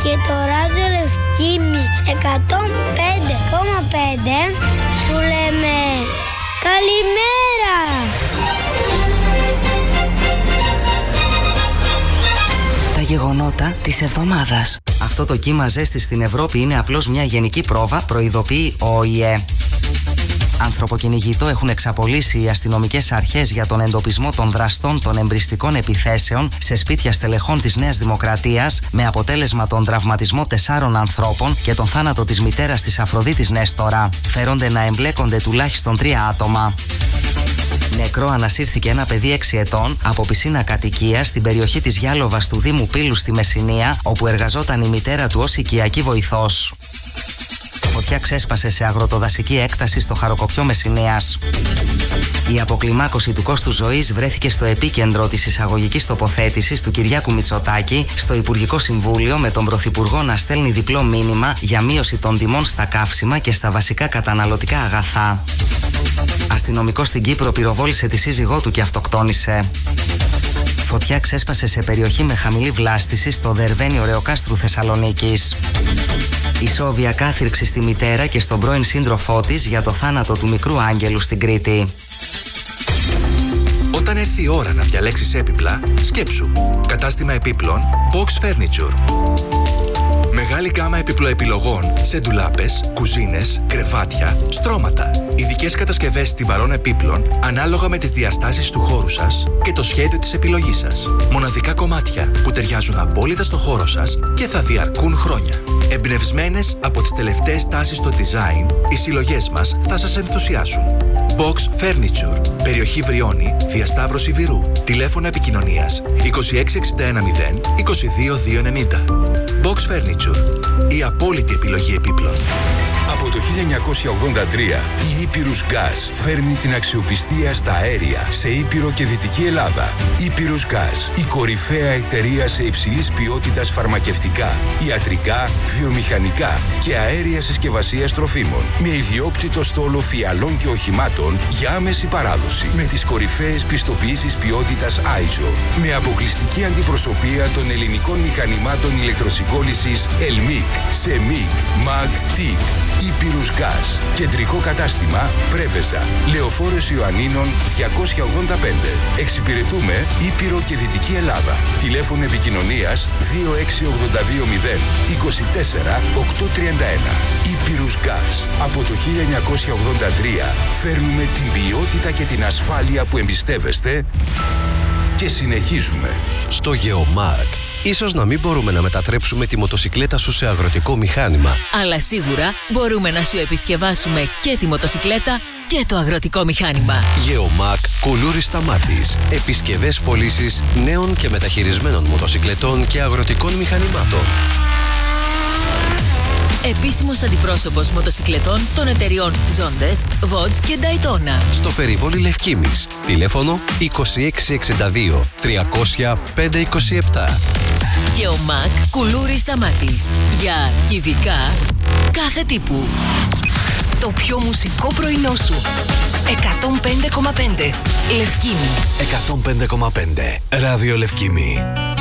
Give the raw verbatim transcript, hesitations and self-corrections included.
και το ράδιο Λευκήμι εκατόν πέντε κόμμα πέντε σου λέμε καλημέρα. Τα γεγονότα της εβδομάδας. Αυτό το κύμα ζέστη στην Ευρώπη είναι απλώς μια γενική πρόβα, προειδοποιεί ο Ο Η Ε. Ανθρωποκυνηγητό έχουν εξαπολύσει οι αστυνομικές αρχές για τον εντοπισμό των δραστών των εμπριστικών επιθέσεων σε σπίτια στελεχών της Νέας Δημοκρατίας, με αποτέλεσμα τον τραυματισμό τεσσάρων ανθρώπων και τον θάνατο της μητέρας της Αφροδίτης Νέστορα. Φέρονται να εμπλέκονται τουλάχιστον τρία άτομα. Νεκρό ανασύρθηκε ένα παιδί έξι ετών από πισίνα κατοικίας στην περιοχή της Γιάλοβας του Δήμου Πύλου στη Μεσσηνία, όπου εργαζόταν η μητέρα του ως οικιακή βοηθός. Φωτιά ξέσπασε σε αγροτοδασική έκταση στο Χαροκοπιό Μεσσηνίας. Η αποκλιμάκωση του κόστου ζωής βρέθηκε στο επίκεντρο της εισαγωγικής τοποθέτησης του Κυριάκου Μητσοτάκη στο Υπουργικό Συμβούλιο, με τον Πρωθυπουργό να στέλνει διπλό μήνυμα για μείωση των τιμών στα καύσιμα και στα βασικά καταναλωτικά αγαθά. Αστυνομικός στην Κύπρο πυροβόλησε τη σύζυγό του και αυτοκτόνησε. Φωτιά ξέσπασε σε περιοχή με χαμηλή βλάστηση στο Δερβένιο Ρεοκάστρου Θεσσαλονίκης. Η Σόβια κάθυρξε στη μητέρα και στον πρώην σύντροφό της για το θάνατο του μικρού Άγγελου στην Κρήτη. Όταν έρθει η ώρα να διαλέξεις έπιπλα, σκέψου. Κατάστημα επίπλων Box Furniture. Μεγάλη γκάμα επιπλοεπιλογών σε ντουλάπες, κουζίνες, κρεβάτια, στρώματα. Ειδικές κατασκευές στιβαρών επίπλων ανάλογα με τις διαστάσεις του χώρου σας και το σχέδιο της επιλογής σας. Μοναδικά κομμάτια που ταιριάζουν απόλυτα στο χώρο σας και θα διαρκούν χρόνια. Εμπνευσμένες από τις τελευταίες τάσεις στο design, οι συλλογές μας θα σας ενθουσιάσουν. Box Furniture, περιοχή Βριώνη, διασταύρωση Βυρού. Τηλέφωνο επικοινωνίας είκοσι έξι εξήντα ένα μηδέν είκοσι δύο διακόσια ενενήντα. Box Furniture, η απόλυτη επιλογή επίπλων. Από το χίλια εννιακόσια ογδόντα τρία η Ήπειρος Gas φέρνει την αξιοπιστία στα αέρια σε Ήπειρο και Δυτική Ελλάδα. Ήπειρος Gas, η κορυφαία εταιρεία σε υψηλής ποιότητας φαρμακευτικά, ιατρικά, βιομηχανικά και αέρια συσκευασίας τροφίμων. Με ιδιόκτητο στόλο φιαλών και οχημάτων για άμεση παράδοση. Με τις κορυφαίες πιστοποιήσεις ποιότητας άισο. Με αποκλειστική αντιπροσωπεία των ελληνικών μηχανημάτων ηλεκτροσυγκόλλησης Ελμίκ, Σεμίκ, Μαγ, Τικ. Ήπειρος Gas. Κεντρικό κατάστημα Πρέβεζα, Λεωφόρος Ιωαννίνων διακόσια ογδόντα πέντε. Εξυπηρετούμε Ήπειρο και Δυτική Ελλάδα. Τηλέφωνο επικοινωνίας δύο έξι ογδόντα δύο μηδέν είκοσι τέσσερα οκτακόσια τριάντα ένα. Ήπειρος Gas. Από το χίλια εννιακόσια ογδόντα τρία φέρνουμε την ποιότητα και την ασφάλεια που εμπιστεύεστε και συνεχίζουμε. Στο Geomark, ίσως να μην μπορούμε να μετατρέψουμε τη μοτοσικλέτα σου σε αγροτικό μηχάνημα, αλλά σίγουρα μπορούμε να σου επισκευάσουμε και τη μοτοσικλέτα και το αγροτικό μηχάνημα. Geomark Κουλούρης Σταμάτης. Επισκευές πωλήσεις νέων και μεταχειρισμένων μοτοσικλετών και αγροτικών μηχανημάτων. Επίσημος αντιπρόσωπος μοτοσικλετών των εταιριών Zondes, Vodz και Daytona. Στο περιβόλι Λευκήμης. Τηλέφωνο είκοσι έξι εξήντα δύο τριακόσια πέντε είκοσι επτά. Geomark Κουλούρης Σταμάτης. Για κυβικά κάθε τύπου. Το πιο μουσικό πρωινό σου. εκατόν πέντε κόμμα πέντε Λευκήμη. εκατόν πέντε κόμμα πέντε Ράδιο Λευκήμη.